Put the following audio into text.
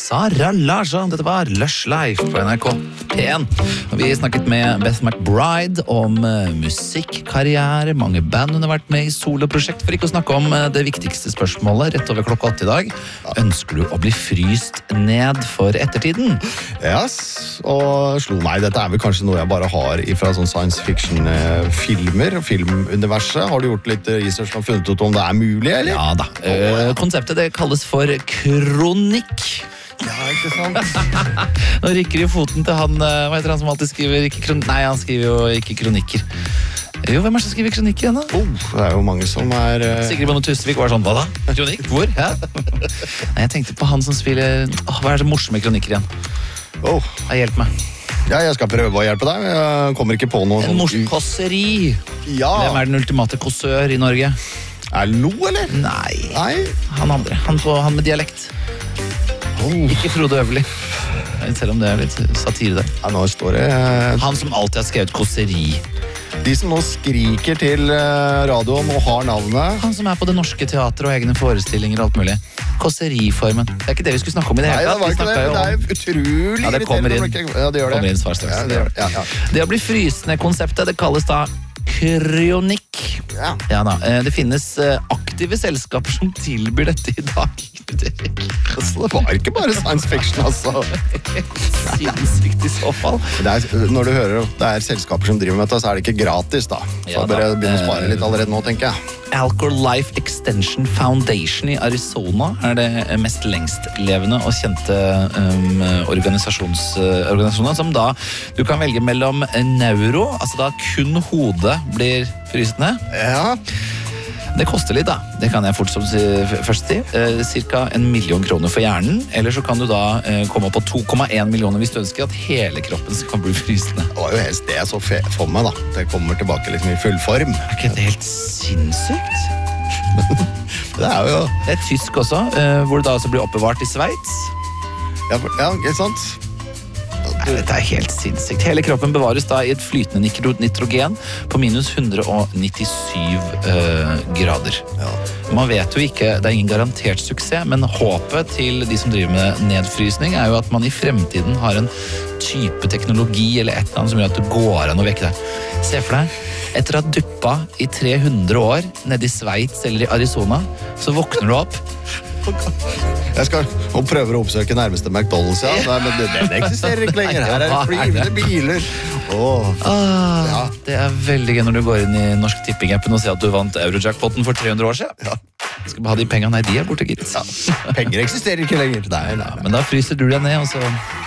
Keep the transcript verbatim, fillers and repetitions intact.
Sara Larsson, dette var Lush Life på N R K P en. Og vi snakket med Beth McBride om uh, musikkarriere, mange band hun har vært med i soloprosjekt, for ikke å snakke om uh, det viktigste spørsmålet rett over klokka åtte i dag. Ønsker du å bli fryst ned for ettertiden? Yes, og slo meg, dette er vel kanskje noe jeg bare har fra sånn science fiction-filmer, filmuniverset. Har du gjort litt research og funnet ut om det er mulig, eller? Ja da. Uh, konseptet det kalles for kronikk. Ja, ikke sant? Nå rykker i foten til han, hva heter han som alltid skriver ikke kron... Nei, han skriver jo ikke kronikker. Jo, hvem er det som skriver kronikker igjen da? Oh, det er jo mange som er... Uh... Sigrid Bonde Tusvik var sånn, hva da? Kronikk? Hvor? Hæ? Nei, jeg tenkte på han som spiller... Åh, hva er det morsomme kronikker igjen? Oh. Ja, hjelp meg. Ja, jeg skal prøve å hjelpe deg. Jeg kommer ikke på noe... En norsk kosseri. Ja. Hvem er den ultimate kossør i Norge? Er det Lo, eller? Nei. Nei. Han andre. Han, på, han med dialekt. Oh. Ikke Frode Øverli. Selv om det er litt satire der. Ja, nå står det... Han som alltid har skrevet kosseri. De som nå skriker til radioen og har navnet. Han som er på det norske teatret og egne forestillinger og alt mulig. Kosseriformen. Det er ikke det vi skulle snakke om i det hele tatt. Nei, det var ikke det, men det er utrolig. Ja, det kommer inn. Ja, det gjør det. Kommer inn svar straks. Ja, det, gjør det. Ja, ja. Det å bli frysende konseptet, det kalles da kryonikk. Ja. Ja da. Det finnes aktive selskaper som tilbyr dette i dag. Altså, det var ikke bare science fiction, altså. Sinnssykt i så fall. Det er, når du hører det er selskaper som driver med dette, så er det ikke gratis, da. Så ja, da. bare begynne å spare litt allerede nå, tenker jeg. Alcor Life Extension Foundation i Arizona er det mest lengstlevende og kjente um, organisasjons, uh, organisasjoner som da du kan velge mellom neuro, altså da kun hodet blir fryst ned. Ja. Det koster litt da, det kan jeg fort som si, først si. Eh, cirka en million kroner for hjernen, eller så kan du da eh, komme opp på to komma en millioner hvis du ønsker at hele kroppen skal bli frysende. Det var jo helst det jeg så for meg da. Det kommer tilbake litt i full form. Er ikke det helt sinnssykt? Det er jo... Det er tysk også, eh, hvor det da altså blir oppbevart i Sveits. Ja, ja, ikke sant? Nei, dette er helt sinnssykt. Hele kroppen bevares da i et flytende nitrogen på minus hundre nittisju uh, grader. Ja. Man vet jo ikke, det er ingen garantert suksess, men håpet til de som driver med nedfrysning er jo at man i fremtiden har en type teknologi eller et eller annet som gjør at det går an å vekke deg. Se for deg, etter å ha duppa i tre hundre år nede i Sveits eller i Arizona, så våkner du opp. Jeg skal og prøver å oppsøke nærmeste McDonald's, ja. Nei, men det, det eksisterer ikke lenger. Her er det flyvende biler. Åh, ah, ja. Det er veldig gøy når du går inn i Norsk Tipping-appen og ser at du vant Eurojackpotten for tre hundre år siden. Ja. Skal bare ha de pengene, nei, de er borte, gitt. Ja. Penger eksisterer ikke lenger. Nei, nei, nei. Men da fryser du deg ned, og så